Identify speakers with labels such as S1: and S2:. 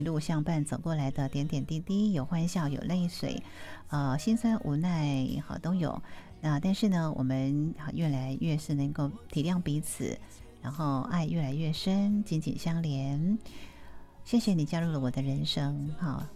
S1: 路相伴走过来的点点滴滴，有欢笑，有泪水，心酸无奈，好都有。那但是呢，我们越来越是能够体谅彼此，然后爱越来越深，紧紧相连。谢谢你加入了我的人生，好，